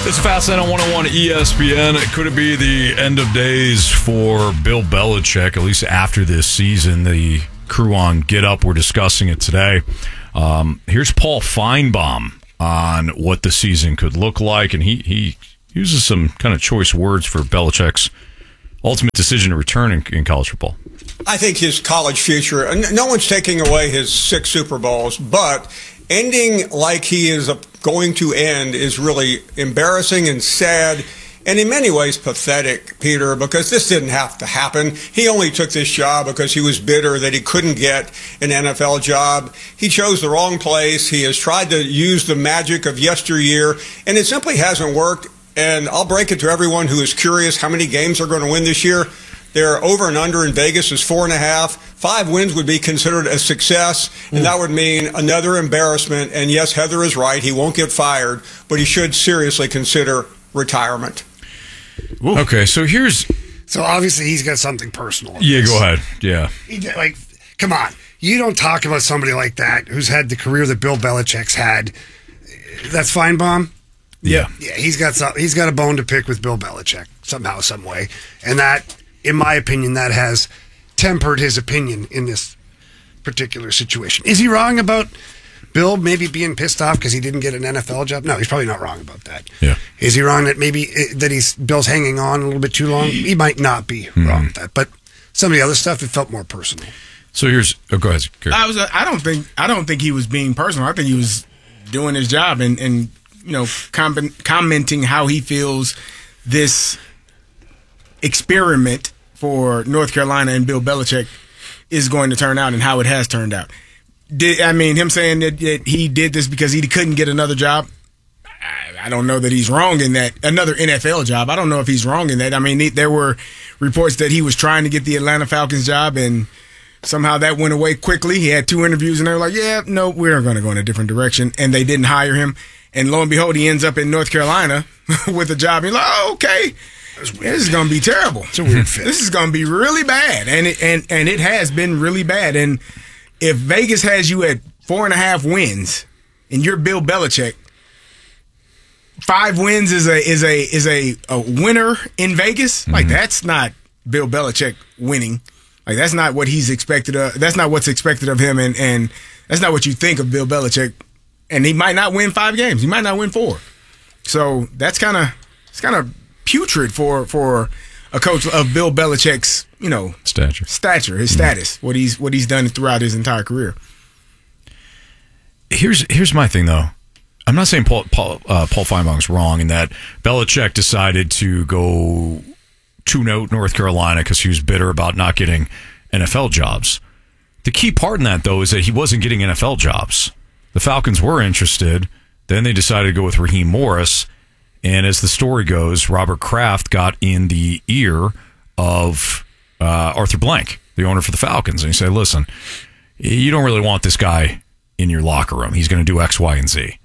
It's Fast Lane on 101 ESPN. Could it be the end of days for Bill Belichick, at least after this season? The crew on Get Up were discussing it today. Here's Paul Feinbaum on what the season could look like, and he uses some kind of choice words for Belichick's ultimate decision to return in college football. I think his college future, no one's taking away his 6 Super Bowls, but ending like he is going to end is really embarrassing and sad, and in many ways pathetic, Peter, because this didn't have to happen. He only took this job because he was bitter that he couldn't get an NFL job. He chose the wrong place. He has tried to use the magic of yesteryear, and it simply hasn't worked. And I'll break it to everyone who is curious how many games they're going to win this year. Their over and under in Vegas is 4.5. 5 wins would be considered a success, and that would mean another embarrassment. And yes, Heather is right. He won't get fired, but he should seriously consider retirement. Ooh. Okay, so obviously he's got something personal. Yeah, go ahead. Yeah. Come on. You don't talk about somebody like that who's had the career that Bill Belichick's had. That's Feinbaum? Yeah. Yeah, he's got a bone to pick with Bill Belichick somehow, some way. And that, in my opinion, that has tempered his opinion in this particular situation. Is he wrong about Bill maybe being pissed off because he didn't get an NFL job? No, he's probably not wrong about that. Yeah. Is he wrong that Bill's hanging on a little bit too long? He might not be wrong with that. But some of the other stuff, it felt more personal. So go ahead. Gary. I don't think he was being personal. I think he was doing his job and commenting how he feels this experiment for North Carolina and Bill Belichick is going to turn out and how it has turned out. Him saying that he did this because he couldn't get another job, I don't know that he's wrong in that. Another NFL job, I don't know if he's wrong in that. There were reports that he was trying to get the Atlanta Falcons job, and somehow that went away quickly. He had 2 interviews, and they were like, yeah, no, we're going to go in a different direction, and they didn't hire him. And lo and behold, he ends up in North Carolina with a job. He's like, oh, okay. This is going to be terrible. It's a weird fit. This is going to be really bad. And it has been really bad. And if Vegas has you at 4.5 wins and you're Bill Belichick, 5 wins is a winner in Vegas. Mm-hmm. Like, that's not Bill Belichick winning. Like, that's not what he's expected of. That's not what's expected of him. And that's not what you think of Bill Belichick. And he might not win 5 games. He might not win 4. So that's kind of putrid for a coach of Bill Belichick's, stature, his status, what he's done throughout his entire career. Here's my thing, though. I'm not saying Paul Feinbaum's wrong in that Belichick decided to go to North Carolina because he was bitter about not getting NFL jobs. The key part in that, though, is that he wasn't getting NFL jobs. The Falcons were interested. Then they decided to go with Raheem Morris. And as the story goes, Robert Kraft got in the ear of Arthur Blank, the owner for the Falcons. And he said, listen, you don't really want this guy in your locker room. He's going to do X, Y, and Z.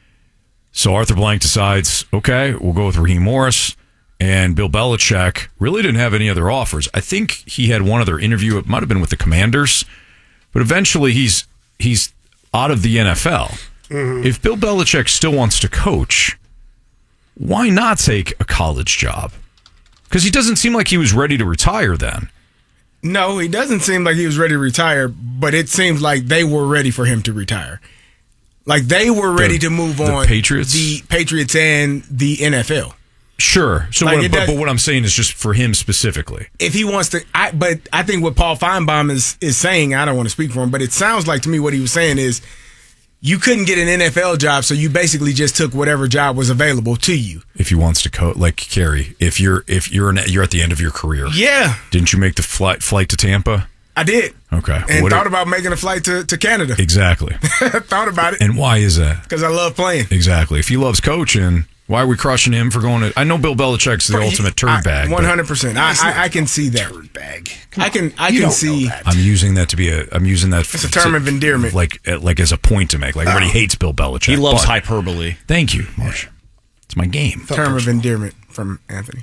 So Arthur Blank decides, okay, we'll go with Raheem Morris. And Bill Belichick really didn't have any other offers. I think he had one other interview. It might have been with the Commanders. But eventually he's out of the NFL. Mm-hmm. If Bill Belichick still wants to coach, why not take a college job? Because he doesn't seem like he was ready to retire then. No, he doesn't seem like he was ready to retire, but it seems like they were ready for him to retire. Like they were ready to move on. The Patriots? The Patriots and the NFL. Sure. So, but what I'm saying is just for him specifically. If he wants to, but I think what Paul Feinbaum is saying, I don't want to speak for him, but it sounds like to me what he was saying is you couldn't get an NFL job, so you basically just took whatever job was available to you. If he wants to coach, like Kerry, if you're at the end of your career, yeah. Didn't you make the flight to Tampa? I did. Okay. And thought about making a flight to Canada. Exactly. Thought about it. And why is that? Because I love playing. Exactly. If he loves coaching, why are we crushing him for going to... I know Bill Belichick's the ultimate turd bag. 100%. I can see that. Turd bag. I can see... I'm using that to be It's a term of endearment. Like as a point to make. Like everybody hates Bill Belichick. He loves hyperbole. Thank you, Marsh. It's my game. Term of endearment from Anthony.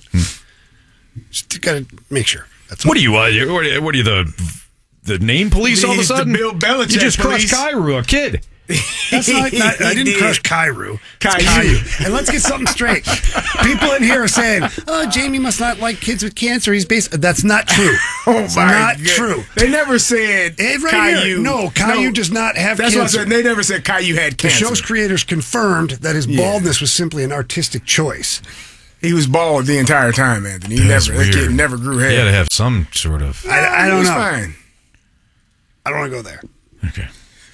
Just got to make sure. That's what are you? What are you, the name police all of a sudden? The Bill Belichick You just police. crushed Cairo, a kid. That's not I didn't crush Caillou. Caillou. And let's get something straight. People in here are saying, "Oh, Jamie must not like kids with cancer. He's based." That's not true. It's not true. They never said Caillou. No, Caillou does not have That's cancer. what I said. They never said Caillou had The cancer. show's creators confirmed that his baldness was simply an artistic choice. He was bald the entire time, Anthony. That kid never grew hair. He had to have some sort of. I don't know. Fine. I don't want to go there. Okay.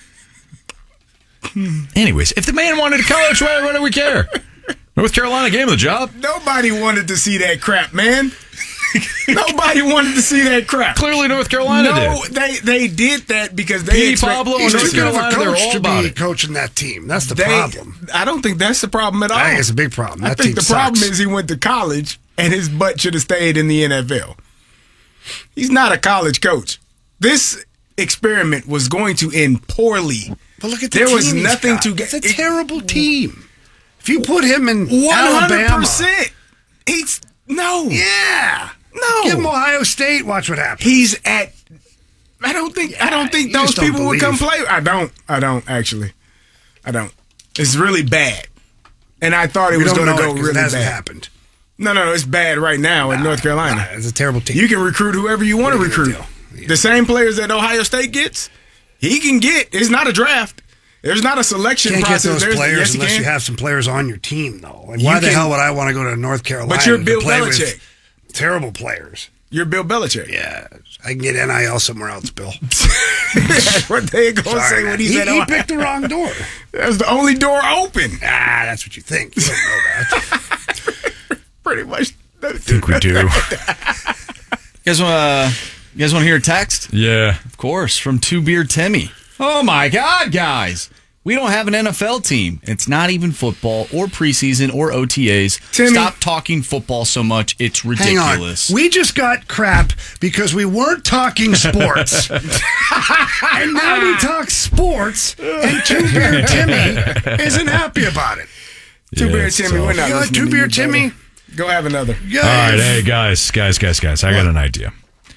Anyways, if the man wanted college, why do we care? North Carolina gave him the job. Nobody wanted to see that crap, man. Nobody wanted to see that crap. Clearly, North Carolina did. They did that because they Pablo He's North too good of a Carolina, they're coach all to about be it. coaching that team. That's the problem. I don't think that's the problem at all. I think it's a big problem. I That think team the problem sucks. is he went to college and his butt should have stayed in the NFL. He's not a college coach. This experiment was going to end poorly. But look at the There team was he's nothing got. to get. It's a terrible team. If you put him in Alabama, 100%. He's no. yeah, No. give him Ohio State. Watch what happens. He's at. I don't think you those just don't people would come believe. play. I don't actually. I don't. It's really bad. And I thought it We was don't going to know go it 'cause really it hasn't bad. happened. No, it's bad right now in North Carolina. It's a terrible team. You can recruit whoever you want to What are you recruit. gonna do? The same players that Ohio State gets, he can get. It's not a draft. There's not a selection can't get process. those players yes, unless can. you have some players on your team, though. Like, why the hell would I want to go to North Carolina? But you're to Bill play with Belichick. terrible players. You're Bill Belichick. Yeah, I can get NIL somewhere else, Bill. That's what they going to say Sorry, when man. he said, he picked the wrong door. That was the only door open. That's what you think. You don't know that. Pretty much. I think we do. You guys want to hear a text? Yeah. Of course, from Two Beer Timmy. Oh my God, guys. We don't have an NFL team. It's not even football or preseason or OTAs. Timmy. Stop talking football so much. It's Hang on. ridiculous. We just got crap because we weren't talking sports. And now we talk sports, and Two Beer Timmy isn't happy about it. Two Beer it's Timmy, we're not You know, listening Two to Beer you, Timmy. brother. Go have another. Yeah. All right, hey guys, I got an idea.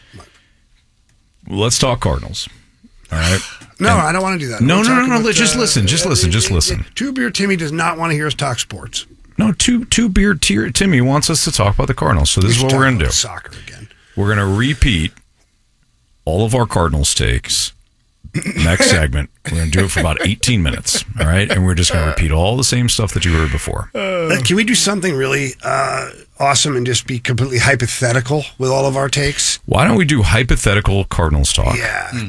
Let's talk Cardinals. All right. No, I don't want to do that. No, We're no, talking no, about, just listen, just listen. Two Beer Timmy does not want to hear us talk sports. No, two beer Timmy wants us to talk about the Cardinals. So this is what we're going to do. Soccer again. We're going to repeat all of our Cardinals takes next segment. We're going to do it for about 18 minutes. All right. And we're just going to repeat all the same stuff that you heard before. Can we do something really awesome and just be completely hypothetical with all of our takes? Why don't we do hypothetical Cardinals talk? Yeah.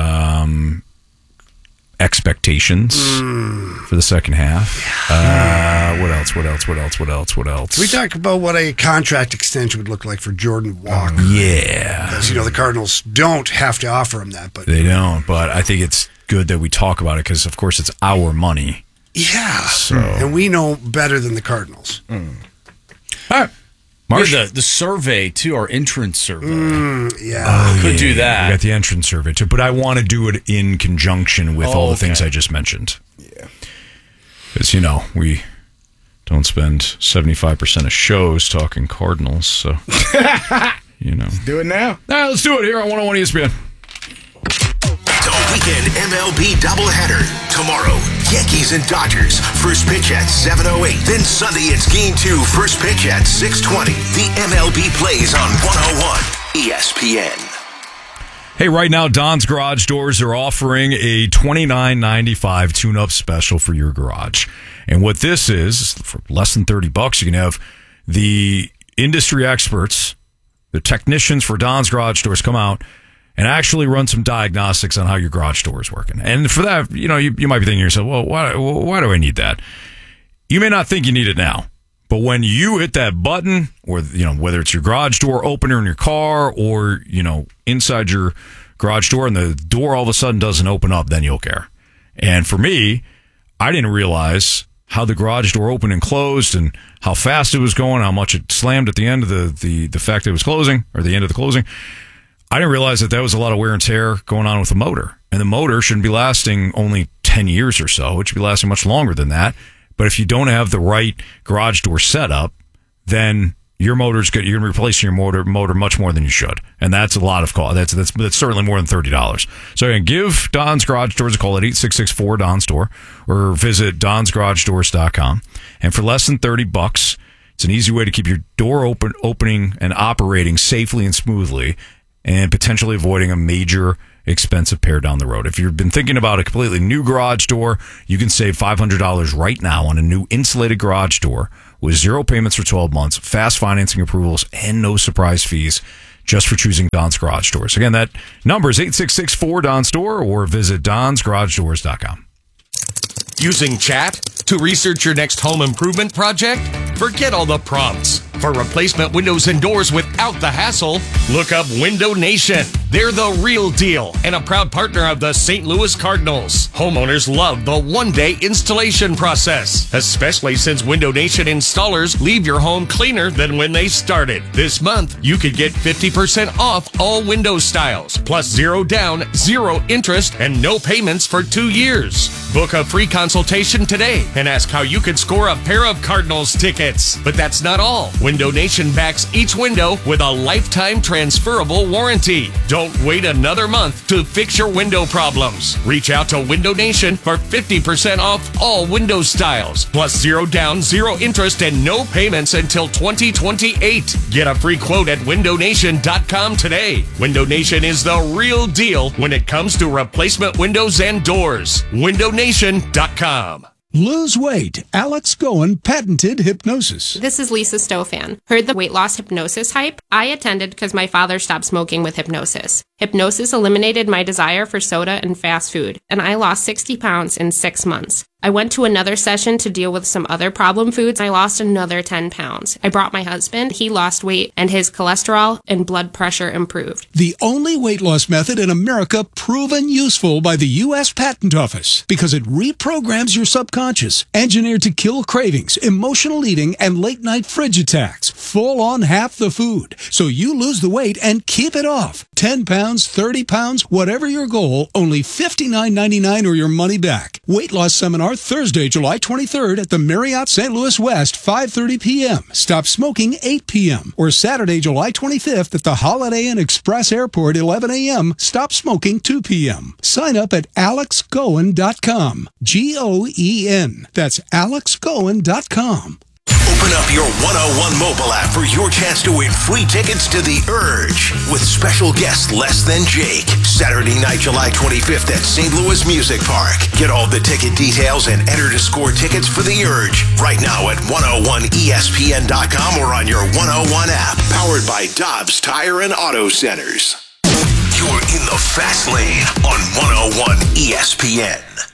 Expectations for the second half. What else? Can we talk about what a contract extension would look like for Jordan Walker? Yeah. Because, the Cardinals don't have to offer him that, but They don't, but I think it's good that we talk about it because, of course, it's our money. yeah. So- And we know better than the Cardinals. All right. Marsh? Yeah, the survey, too, our entrance survey. Yeah. Could do that. We got the entrance survey, too, but I want to do it in conjunction with all the things I just mentioned. Yeah. Because, we don't spend 75% of shows talking Cardinals, so, Do it now. All right, let's do it here on 101 ESPN. The weekend MLB doubleheader. Tomorrow, Yankees and Dodgers. First pitch at 7:08. Then Sunday, it's Game 2. First pitch at 6:20. The MLB plays on 101 ESPN. Hey, right now, Don's Garage Doors are offering a $29.95 tune-up special for your garage. And what this is, for less than $30, you can have the industry experts, the technicians for Don's Garage Doors come out and actually run some diagnostics on how your garage door is working. And for that, you might be thinking to yourself, well, why do I need that? You may not think you need it now. But when you hit that button, or whether it's your garage door opener in your car, or inside your garage door, and the door all of a sudden doesn't open up, then you'll care. And for me, I didn't realize how the garage door opened and closed, and how fast it was going, how much it slammed at the end of the fact that it was closing, or the end of the closing. I didn't realize that was a lot of wear and tear going on with the motor, and the motor shouldn't be lasting only 10 years or so. It should be lasting much longer than that. But if you don't have the right garage door setup, then your motor's good. You're replacing your motor much more than you should, and that's a lot of cost. That's certainly more than $30. So again, give Don's Garage Doors a call at 866-4-DON-STORE or visit donsgaragedoors.com. And for less than $30, it's an easy way to keep your door opening and operating safely and smoothly, and potentially avoiding a major expensive pair down the road. If you've been thinking about a completely new garage door, you can save $500 right now on a new insulated garage door with 0 payments for 12 months, fast financing approvals, and no surprise fees, just for choosing Don's Garage Doors. Again, that number is 866-4-DON-STORE or visit donsgaragedoors.com. Using chat to research your next home improvement project? Forget all the prompts. For replacement windows and doors without the hassle, look up Window Nation. They're the real deal and a proud partner of the St. Louis Cardinals. Homeowners love the one-day installation process, especially since Window Nation installers leave your home cleaner than when they started. This month, you could get 50% off all window styles, plus 0 down, 0 interest, and no payments for 2 years. Book a free consultation today and ask how you could score a pair of Cardinals tickets. But that's not all. Window Nation backs each window with a lifetime transferable warranty. Don't wait another month to fix your window problems. Reach out to Window Nation for 50% off all window styles, plus 0 down, 0 interest, and no payments until 2028. Get a free quote at windownation.com today. Window Nation is the real deal when it comes to replacement windows and doors. windownation.com. Lose weight. Alex Goen patented hypnosis. This is Lisa Stofan. Heard the weight loss hypnosis hype? I attended because my father stopped smoking with hypnosis. Hypnosis eliminated my desire for soda and fast food, and I lost 60 pounds in 6 months. I went to another session to deal with some other problem foods. I lost another 10 pounds. I brought my husband. He lost weight, and his cholesterol and blood pressure improved. The only weight loss method in America proven useful by the U.S. Patent Office because it reprograms your subconscious, engineered to kill cravings, emotional eating, and late-night fridge attacks. Full on half the food, so you lose the weight and keep it off. 10 pounds, 30 pounds, whatever your goal, only $59.99 or your money back. Weight loss seminar Thursday, July 23rd at the Marriott St. Louis West, 5:30 p.m. Stop smoking 8 p.m. Or Saturday, July 25th at the Holiday Inn Express Airport, 11 a.m. Stop smoking 2 p.m. Sign up at alexgoen.com. Goen. That's alexgoen.com. Open up your 101 mobile app for your chance to win free tickets to The Urge with special guest Less Than Jake. Saturday night, July 25th at St. Louis Music Park. Get all the ticket details and enter to score tickets for The Urge right now at 101ESPN.com or on your 101 app. Powered by Dobbs Tire and Auto Centers. You're in the fast lane on 101 ESPN.